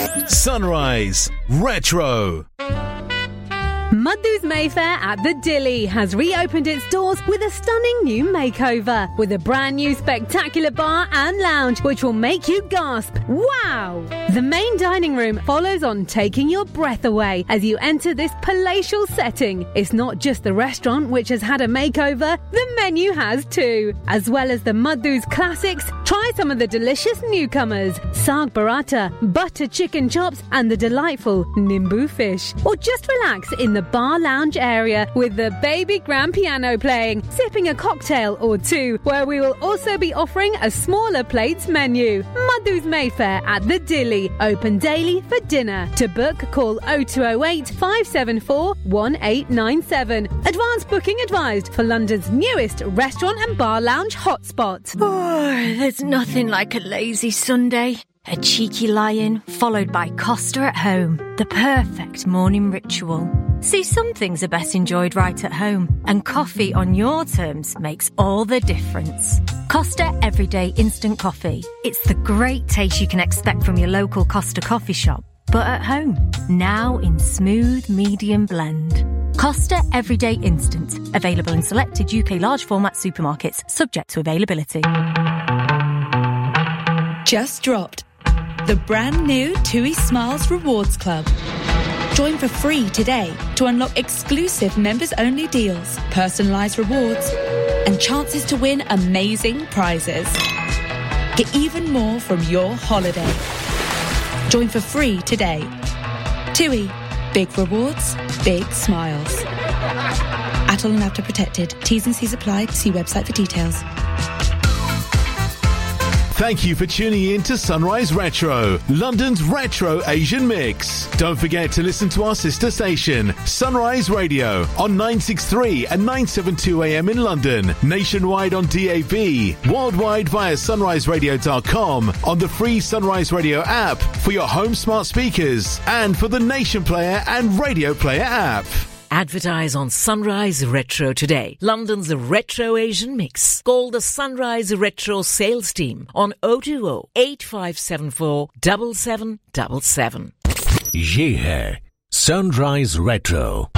Sunrise Retro. Muddu's Mayfair at the Dilly has reopened its doors with a stunning new makeover, with a brand new spectacular bar and lounge which will make you gasp, wow! The main dining room follows on, taking your breath away as you enter this palatial setting. It's not just the restaurant which has had a makeover, the menu has too. As well as the Muddu's classics, try some of the delicious newcomers, Saag Paratha, butter chicken chops and the delightful Nimbu fish. Or just relax in the bar lounge area with the baby grand piano playing, sipping a cocktail or two, where we will also be offering a smaller plates menu. Muddu's Mayfair at the Dilly, open daily for dinner. To book, call 0208 574 1897. Advance booking advised for London's newest restaurant and bar lounge hotspot. Oh, there's nothing like a lazy Sunday. A cheeky lie-in, followed by Costa at home. The perfect morning ritual. See, some things are best enjoyed right at home, and coffee on your terms makes all the difference. Costa Everyday Instant Coffee. It's the great taste you can expect from your local Costa coffee shop, but at home. Now in smooth medium blend. Costa Everyday Instant. Available in selected UK large format supermarkets, subject to availability. Just dropped the brand new TUI Smiles Rewards Club. Join for free today to unlock exclusive members-only deals, personalised rewards, and chances to win amazing prizes. Get even more from your holiday. Join for free today. TUI. Big rewards, big smiles. Atoll and APTA protected. T's and C's apply. See website for details. Thank you for tuning in to Sunrise Retro, London's retro Asian mix. Don't forget to listen to our sister station, Sunrise Radio, on 963 and 972 AM in London, nationwide on DAB, worldwide via sunriseradio.com, on the free Sunrise Radio app for your home smart speakers, and for the Nation Player and Radio Player app. Advertise on Sunrise Retro today, London's retro Asian mix. Call the Sunrise Retro sales team on 020 8574 7777. ये है Sunrise Retro.